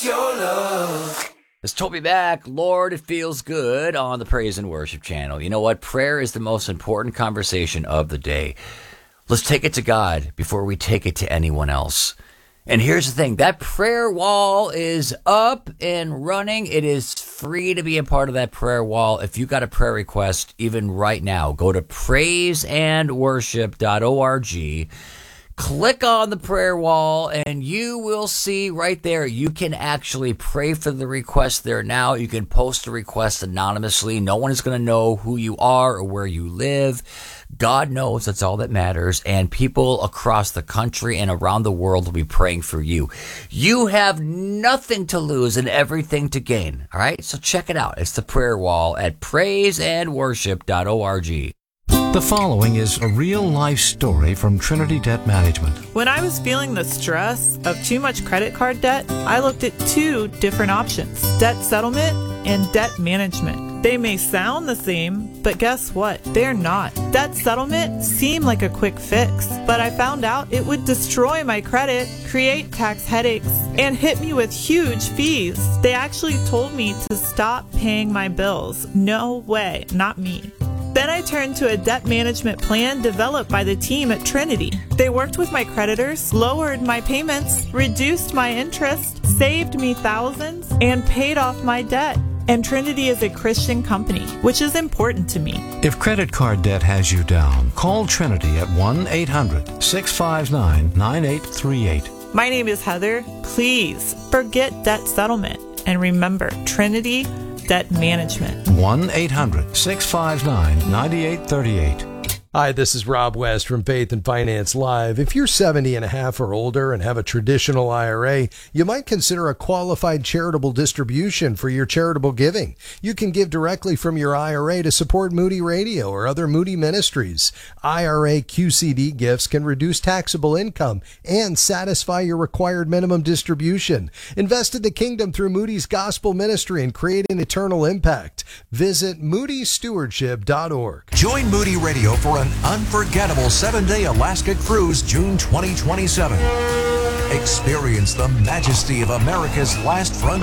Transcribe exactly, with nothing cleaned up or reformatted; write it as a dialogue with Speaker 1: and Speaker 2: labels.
Speaker 1: It's your love.
Speaker 2: It's Toby back. Lord, it feels good on the Praise and Worship channel. You know what? Prayer is the most important conversation of the day. Let's take it to God before we take it to anyone else. And here's the thing. That prayer wall is up and running. It is free to be a part of that prayer wall. If you got a prayer request, even right now, go to praise and worship dot org. Click on the prayer wall and you will see right there, you can actually pray for the request there now. You can post a request anonymously. No one is going to know who you are or where you live. God knows, that's all that matters. And people across the country and around the world will be praying for you. You have nothing to lose and everything to gain. All right. So check it out. It's the prayer wall at praise and worship dot org.
Speaker 3: The following is a real-life story from Trinity Debt Management.
Speaker 4: When I was feeling the stress of too much credit card debt, I looked at two different options: debt settlement and debt management. They may sound the same, but guess what? They're not. Debt settlement seemed like a quick fix, but I found out it would destroy my credit, create tax headaches, and hit me with huge fees. They actually told me to stop paying my bills. No way, not me. Then I turned to a debt management plan developed by the team at Trinity. They worked with my creditors, lowered my payments, reduced my interest, saved me thousands, and paid off my debt. And Trinity is a Christian company, which is important to me.
Speaker 3: If credit card debt has you down, call Trinity at one eight hundred six five nine nine eight three eight.
Speaker 4: My name is Heather. Please forget debt settlement and remember Trinity Debt Management.
Speaker 3: one eight hundred six five nine nine eight three eight.
Speaker 5: Hi, this is Rob West from Faith and Finance Live. If you're seventy and a half or older and have a traditional I R A, you might consider a qualified charitable distribution for your charitable giving. You can give directly from your I R A to support Moody Radio or other Moody ministries. I R A Q C D gifts can reduce taxable income and satisfy your required minimum distribution. Invest in the kingdom through Moody's Gospel Ministry and create an eternal impact. Visit moody stewardship dot org.
Speaker 6: Join Moody Radio for an unforgettable seven-day Alaska cruise June twenty twenty-seven. Experience the majesty of America's last frontier.